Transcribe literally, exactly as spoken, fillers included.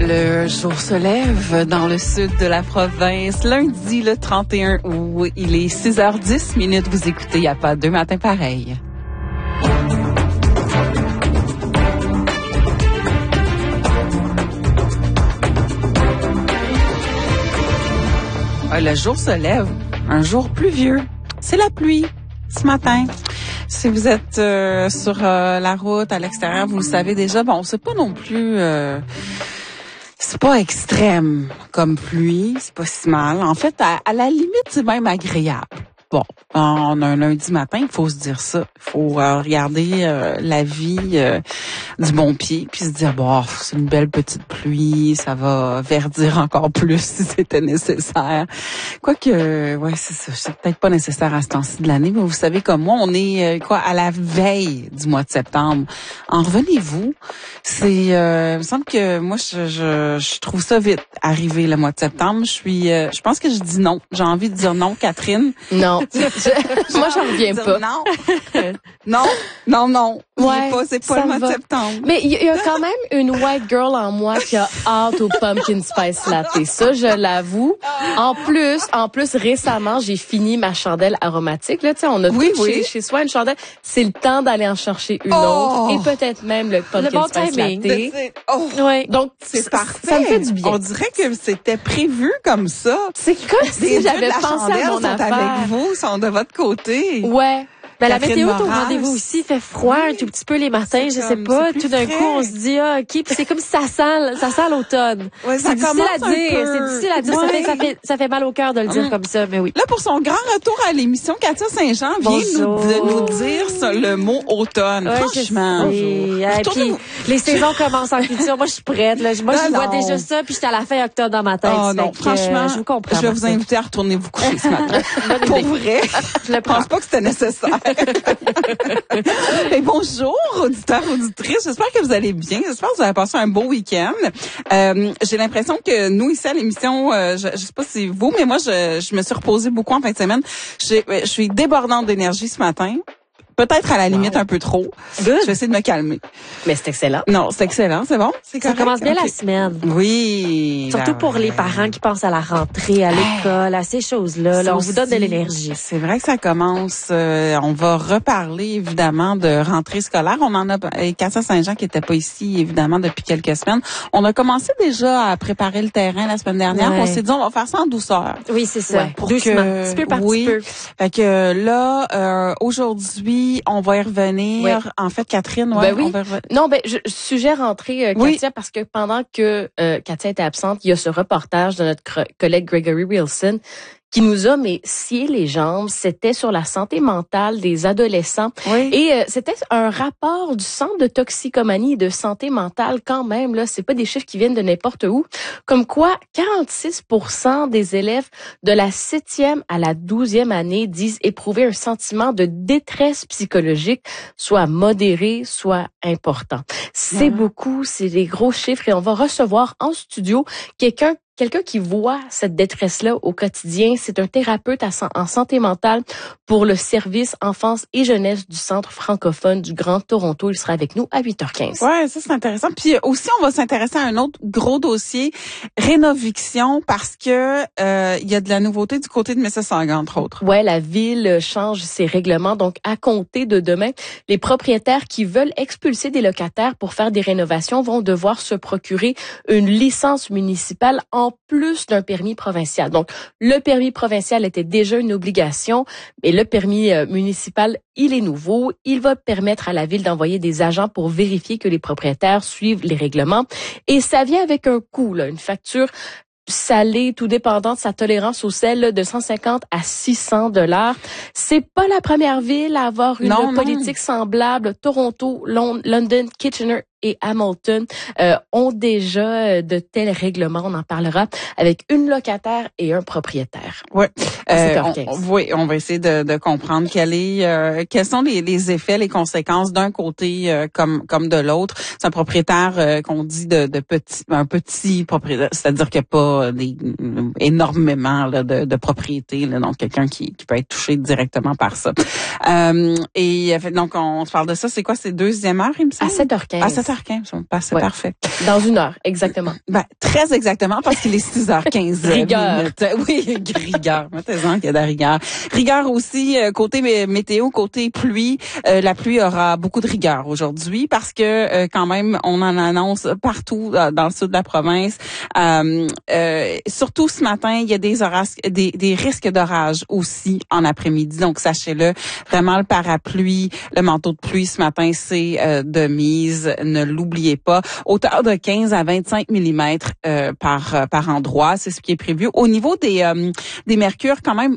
Le jour se lève dans le sud de la province. Lundi, le trente et un août, il est six heures dix minutes. Vous écoutez, il n'y a pas deux matins pareils. Le jour se lève, un jour pluvieux. C'est la pluie ce matin. Si vous êtes euh, sur euh, la route, à l'extérieur, vous le savez déjà. Bon, c'est pas non plus... Euh, c'est pas extrême comme pluie, c'est pas si mal. En fait, à, à la limite, c'est même agréable. Bon, on a un lundi matin, il faut se dire ça. Il faut euh, regarder euh, la vie euh, du bon pied, puis se dire, bon, c'est une belle petite pluie, ça va verdir encore plus si c'était nécessaire. Quoique, ouais, c'est ça, c'est peut-être pas nécessaire à ce temps-ci de l'année, mais vous savez comme moi, on est euh, quoi à la veille du mois de septembre. En revenez-vous, c'est, euh, il me semble que moi, je, je, je trouve ça vite arrivé le mois de septembre. Je suis, euh, je pense que je dis non. J'ai envie de dire non, Catherine. Non. Je, moi, j'en reviens pas. Non, non, non, non. Ouais, pas, c'est pas le mois va. de septembre. Mais il y, y a quand même une white girl en moi qui a hâte au pumpkin spice latte. Ça, je l'avoue. En plus, en plus, récemment, j'ai fini ma chandelle aromatique. Là, tu sais, on a oui, tout oui. chez, chez soi une chandelle. C'est le temps d'aller en chercher une oh. autre et peut-être même le pumpkin le bon spice timing. latte. Oh. Ouais. Donc, c'est parfait. Ça me fait du bien. On dirait que c'était prévu comme ça. C'est comme si j'avais pensé à mon sont affaire. avec vous, sont de votre côté. Ouais. Ben, la Catherine météo, au Moras. rendez-vous aussi, fait froid Oui. un tout petit peu les matins, C'est je sais comme- pas. c'est plus Tout d'un frais. coup, on se dit, ah, OK. Puis c'est comme si ça sent, ça sent l'automne. Ouais, ça c'est difficile commence à un dire. peu. C'est difficile à dire. Ça, Ouais. fait, ça, fait, ça fait mal au cœur de le dire Hum. comme ça, mais oui. Là, pour son grand retour à l'émission, Katia Saint-Jean vient nous, Bonjour. de nous dire ça, le mot automne. Ouais, Franchement. je sais. Et Retournez- puis, les saisons commencent en culture. Moi, je suis prête. Là. Moi, Non, je vois non. déjà ça, puis j'étais à la fin octobre dans ma tête. Oh non, Fait que, franchement, euh, je vous comprends. je vais vous Martine. inviter à retourner vous coucher ce matin. Bonne Pour idée. vrai, Je le je prends. pense pas que c'était nécessaire. Et bonjour, auditeurs, auditrices. J'espère que vous allez bien. J'espère que vous avez passé un beau week-end. Euh, j'ai l'impression que nous, ici à l'émission, euh, je, je sais pas si vous, mais moi, je, je me suis reposée beaucoup en fin de semaine. J'ai- Je suis débordante d'énergie ce matin. Peut-être à la limite un peu trop. Good. Je vais essayer de me calmer. Mais c'est excellent. Non, c'est excellent, c'est bon? C'est Ça correct? commence bien Ok. la semaine. Oui. Surtout la- pour les parents qui pensent à la rentrée, à l'école, à ces choses-là. Là, on vous donne de aussi, l'énergie. C'est vrai que ça commence. Euh, on va reparler évidemment de rentrée scolaire. On en a et Katia Saint-Jean qui était pas ici évidemment depuis quelques semaines. On a commencé déjà à préparer le terrain la semaine dernière. Ouais. On s'est dit on va faire ça en douceur. Oui, c'est ça. Ouais, pour Doucement. que- Petit peu par oui. petit peu. Fait que là euh, aujourd'hui on va y revenir. Ouais. En fait Catherine, ouais, Ben oui. on va y revenir. Non, ben, je, je suggère entrer euh, Oui. Katia parce que pendant que euh, Katia était absente, il y a ce reportage de notre cro- collègue Gregory Wilson qui nous a mais scié les jambes. C'était sur la santé mentale des adolescents. Oui. Et euh, c'était un rapport du Centre de toxicomanie et de santé mentale quand même. Là, c'est pas des chiffres qui viennent de n'importe où. Comme quoi, quarante-six pour cent des élèves de la septième à la douzième année disent éprouver un sentiment de détresse psychologique, soit modéré, soit important. C'est Ouais. beaucoup, c'est des gros chiffres et on va recevoir en studio quelqu'un Quelqu'un qui voit cette détresse-là au quotidien, c'est un thérapeute à san- en santé mentale pour le service enfance et jeunesse du Centre francophone du Grand Toronto. Il sera avec nous à huit heures quinze. Ouais, ça c'est intéressant. Puis aussi, on va s'intéresser à un autre gros dossier, rénoviction, parce que euh, il y a de la nouveauté du côté de Mississauga, entre autres. Ouais, la ville change ses règlements. Donc, à compter de demain, les propriétaires qui veulent expulser des locataires pour faire des rénovations vont devoir se procurer une licence municipale en plus d'un permis provincial. Donc, le permis provincial était déjà une obligation, mais le permis euh, municipal, il est nouveau. Il va permettre à la ville d'envoyer des agents pour vérifier que les propriétaires suivent les règlements. Et ça vient avec un coût, là, une facture salée, tout dépendant de sa tolérance au sel, là, de cent cinquante à six cents dollars. C'est pas la première ville à avoir une Non, non. politique semblable. Toronto, Lon- London, Kitchener et Hamilton euh, ont déjà euh, de tels règlements. On en parlera avec une locataire et un propriétaire. Ouais. À sept Euh, heures on, quinze. oui, on va essayer de, de comprendre quel est, euh, quels sont les, les effets, les conséquences d'un côté euh, comme comme de l'autre. C'est un propriétaire euh, qu'on dit de, de petit, un petit propriétaire, c'est-à-dire qu'il n'y a pas des, énormément là, de, de propriétés, là, donc quelqu'un qui, qui peut être touché directement par ça. Euh, et donc on se parle de ça. C'est quoi, c'est deuxième heure, il me semble? À sept heures quinze. À sept heures quinze, c'est ouais. parfait. Dans une heure, exactement. Ben, très exactement, parce qu'il est six heures quinze. Rigueur. Minutes. Oui, rigueur. Mettez-en qu'il y a de la rigueur. Rigueur aussi, côté météo, côté pluie. Euh, la pluie aura beaucoup de rigueur aujourd'hui parce que euh, quand même, on en annonce partout euh, dans le sud de la province. Euh, euh, surtout ce matin, il y a des orages, des, des risques d'orage aussi en après-midi. Donc, sachez-le, vraiment le parapluie, le manteau de pluie ce matin, c'est euh, de mise. Ne l'oubliez pas. Hauteur de quinze à vingt-cinq millimètres euh, par par endroit, c'est ce qui est prévu. Au niveau des euh, des mercures, quand même